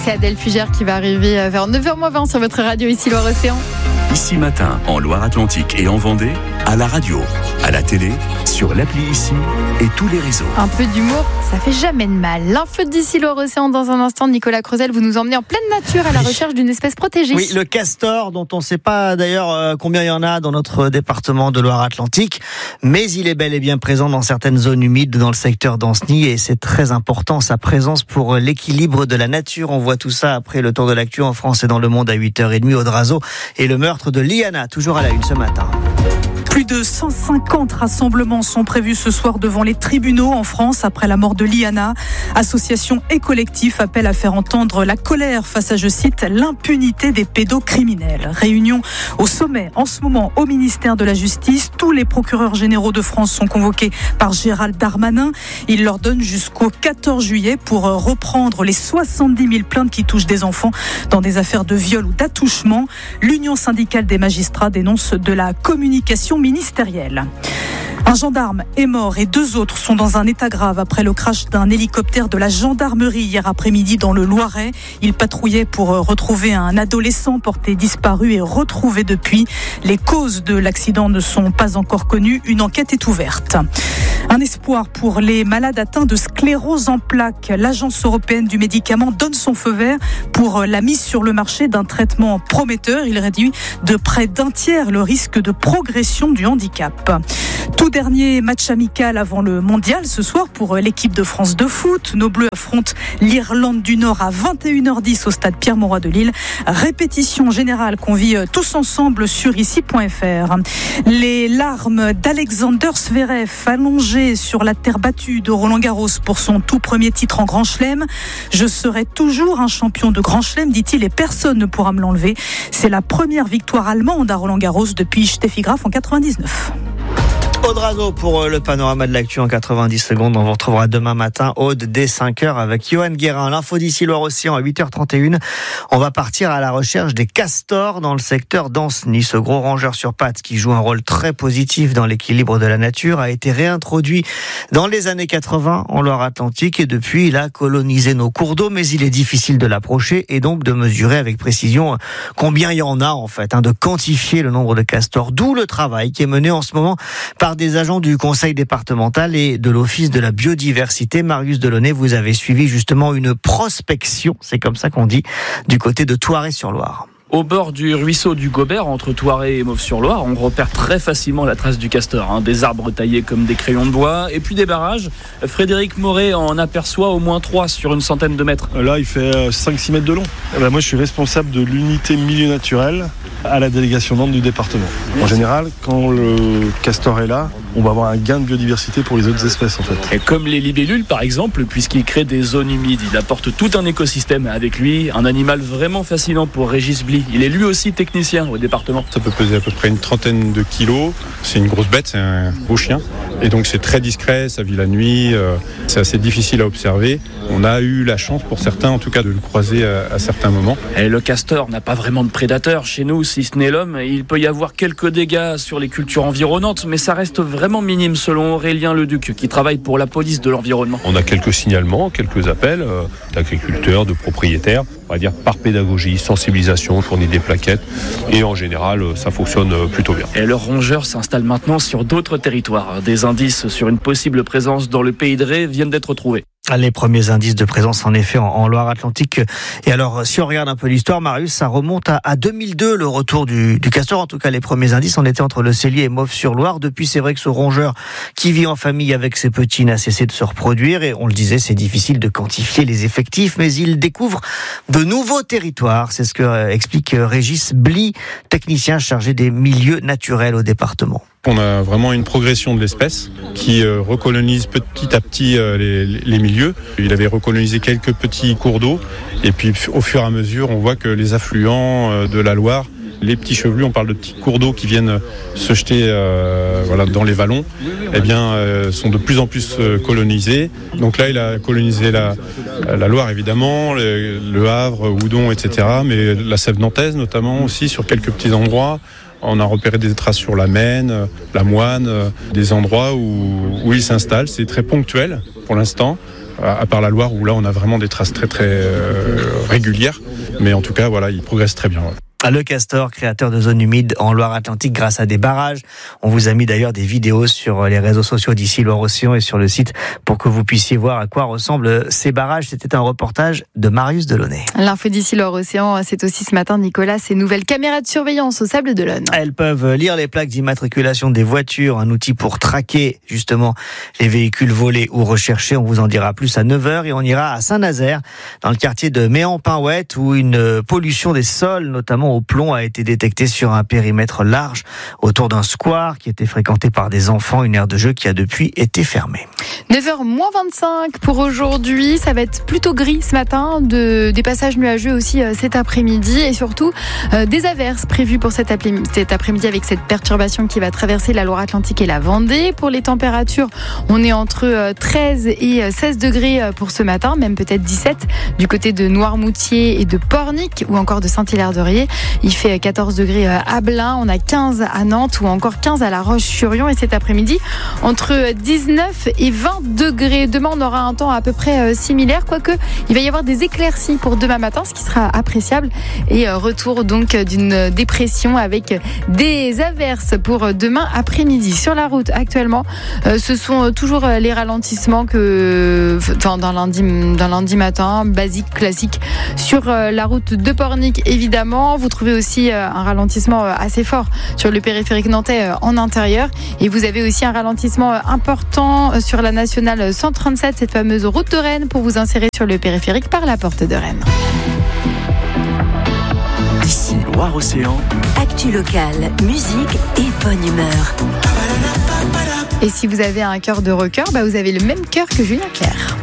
c'est Adèle Fugère qui va arriver vers 9h20 sur votre radio ici Loire-Océan. Ici Matin, en Loire-Atlantique et en Vendée, à la radio, à la télé, sur l'appli Ici et tous les réseaux. Un peu d'humour, ça fait jamais de mal. L'info d'ici Loire-Océan dans un instant. Nicolas Creusel, vous nous emmenez en pleine nature à la recherche d'une espèce protégée. Oui, le castor, dont on ne sait pas d'ailleurs combien il y en a dans notre département de Loire-Atlantique, mais il est bel et bien présent dans certaines zones humides dans le secteur d'Ancenis et c'est très important sa présence pour l'équilibre de la nature. On voit tout ça après le tour de l'actu en France et dans le monde à 8h30. Aude Razo et le meurtre de Liana, toujours à la une ce matin. Plus de 150 rassemblements sont prévus ce soir devant les tribunaux en France après la mort de Liana. Associations et collectifs appellent à faire entendre la colère face à, je cite, l'impunité des pédocriminels. Réunion au sommet en ce moment au ministère de la Justice. Tous les procureurs généraux de France sont convoqués par Gérald Darmanin. Il leur donne jusqu'au 14 juillet pour reprendre les 70 000 plaintes qui touchent des enfants dans des affaires de viol ou d'attouchement. L'Union syndicale des magistrats dénonce de la communication ministérielle. Un gendarme est mort et 2 autres sont dans un état grave après le crash d'un hélicoptère de la gendarmerie hier après-midi dans le Loiret. Il patrouillait pour retrouver un adolescent porté disparu et retrouvé depuis. Les causes de l'accident ne sont pas encore connues. Une enquête est ouverte. Un espoir pour les malades atteints de sclérose en plaques. L'Agence européenne du médicament donne son feu vert pour la mise sur le marché d'un traitement prometteur. Il réduit de près d'un tiers le risque de progression du handicap. Tout dernier match amical avant le mondial ce soir pour l'équipe de France de foot. Nos Bleus affrontent l'Irlande du Nord à 21h10 au stade Pierre-Mauroy de Lille. Répétition générale qu'on vit tous ensemble sur ici.fr. Les larmes d'Alexander Zverev allongé sur la terre battue de Roland-Garros pour son tout premier titre en Grand Chelem. Je serai toujours un champion de Grand Chelem, dit-il, et personne ne pourra me l'enlever. C'est la première victoire allemande à Roland-Garros depuis Steffi Graf en 99. Aude Razo pour le panorama de l'actu en 90 secondes. On vous retrouvera demain matin, Aude, dès 5h avec Johan Guérin. L'info d'ici Loire-Océan à 8h31. On va partir à la recherche des castors dans le secteur d'Ancenis. Ce gros rongeur sur pattes qui joue un rôle très positif dans l'équilibre de la nature a été réintroduit dans les années 80 en Loire-Atlantique et depuis il a colonisé nos cours d'eau, mais il est difficile de l'approcher et donc de mesurer avec précision combien il y en a en fait, de quantifier le nombre de castors. D'où le travail qui est mené en ce moment par des agents du conseil départemental et de l'office de la biodiversité. Marius Delaunay, vous avez suivi justement une prospection, c'est comme ça qu'on dit, du côté de Thouaré-sur-Loire. Au bord du ruisseau du Gobert, entre Thouaré et Mauves-sur-Loire, on repère très facilement la trace du castor. Des arbres taillés comme des crayons de bois et puis des barrages. Frédéric Moret en aperçoit au moins 3 sur une centaine de mètres. Là, il fait 5-6 mètres de long. Moi, je suis responsable de l'unité milieu naturel à la délégation Nantes du département. En général, quand le castor est là, on va avoir un gain de biodiversité pour les autres espèces en fait. Et comme les libellules par exemple, puisqu'il crée des zones humides, il apporte tout un écosystème avec lui, un animal vraiment fascinant pour Régis Bly. Il est lui aussi technicien au département. Ça peut peser à peu près une trentaine de kilos. C'est une grosse bête, c'est un beau chien. Et donc c'est très discret, ça vit la nuit, c'est assez difficile à observer. On a eu la chance pour certains en tout cas de le croiser à certains moments. Et le castor n'a pas vraiment de prédateurs chez nous, si ce n'est l'homme. Il peut y avoir quelques dégâts sur les cultures environnantes, mais ça reste vraiment minime selon Aurélien Leduc, qui travaille pour la police de l'environnement. On a quelques signalements, quelques appels d'agriculteurs, de propriétaires. On va dire par pédagogie, sensibilisation, on fournit des plaquettes et en général ça fonctionne plutôt bien. Et le rongeur s'installe maintenant sur d'autres territoires. Des indices sur une possible présence dans le pays de Ré viennent d'être trouvés. Les premiers indices de présence en effet en Loire-Atlantique. Et alors si on regarde un peu l'histoire, Marius, ça remonte à 2002 le retour du castor. En tout cas les premiers indices, on était entre le Cellier et Mauves-sur-Loire. Depuis c'est vrai que ce rongeur qui vit en famille avec ses petits n'a cessé de se reproduire et on le disait, c'est difficile de quantifier les effectifs, mais il découvre de nouveaux territoires. C'est ce que explique Régis Bly, technicien chargé des milieux naturels au département. On a vraiment une progression de l'espèce qui recolonise petit à petit les milieux. Il avait recolonisé quelques petits cours d'eau et puis au fur et à mesure on voit que les affluents de la Loire, les petits chevelus, on parle de petits cours d'eau qui viennent se jeter dans les vallons, sont de plus en plus colonisés. Donc là il a colonisé la Loire évidemment, le Havre, Houdon, etc. Mais la Sève nantaise notamment aussi sur quelques petits endroits. On a repéré des traces sur la Maine, la Moine, des endroits où ils s'installent. C'est très ponctuel pour l'instant. à part la Loire où là on a vraiment des traces très très régulières. Mais en tout cas, voilà, il progresse très bien. Ouais. Le castor, créateur de zones humides en Loire-Atlantique grâce à des barrages. On vous a mis d'ailleurs des vidéos sur les réseaux sociaux d'ici Loire-Océan et sur le site pour que vous puissiez voir à quoi ressemblent ces barrages. C'était un reportage de Marius Delaunay. L'info d'ici Loire-Océan, c'est aussi ce matin, Nicolas, ces nouvelles caméras de surveillance au Sable d'Olonne. Elles peuvent lire les plaques d'immatriculation des voitures, un outil pour traquer justement les véhicules volés ou recherchés. On vous en dira plus à 9h et on ira à Saint-Nazaire, dans le quartier de Méan-Pinouette, où une pollution des sols, notamment au plomb, a été détectée sur un périmètre large autour d'un square qui était fréquenté par des enfants, une aire de jeu qui a depuis été fermée. 9h-25 pour aujourd'hui, ça va être plutôt gris ce matin, des passages nuageux aussi cet après-midi et surtout des averses prévues pour cet après-midi avec cette perturbation qui va traverser la Loire-Atlantique et la Vendée. Pour les températures, on est entre 13 et 16 degrés pour ce matin, même peut-être 17 du côté de Noirmoutier et de Pornic ou encore de Saint-Hilaire-de-Riez. Il fait 14 degrés à Blain, on a 15 à Nantes ou encore 15 à La Roche-sur-Yon et cet après-midi entre 19 et 20 degrés. Demain, on aura un temps à peu près similaire, quoique il va y avoir des éclaircies pour demain matin, ce qui sera appréciable. Et retour donc d'une dépression avec des averses pour demain après-midi. Sur la route, actuellement, ce sont toujours les ralentissements d'un lundi matin, basique, classique. Sur la route de Pornic, évidemment, vous trouvez aussi un ralentissement assez fort sur le périphérique nantais en intérieur. Et vous avez aussi un ralentissement important sur la nationale 137, cette fameuse route de Rennes, pour vous insérer sur le périphérique par la porte de Rennes. Ici Loire-Océan. Actu locale, musique et bonne humeur. Et si vous avez un cœur de rocker, vous avez le même cœur que Julien Clerc.